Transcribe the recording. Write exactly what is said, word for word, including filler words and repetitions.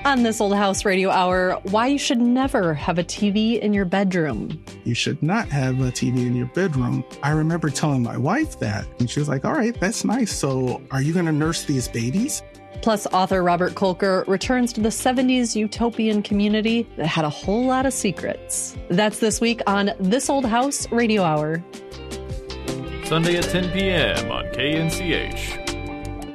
On This Old House Radio Hour, why you should never have a T V in your bedroom. You should not have a T V in your bedroom. I remember telling my wife that, and she was like, all right, that's nice. So are you going to nurse these babies? Plus, author Robert Kolker returns to the seventies utopian community that had a whole lot of secrets. That's this week on This Old House Radio Hour. Sunday at ten p.m. on K N C H.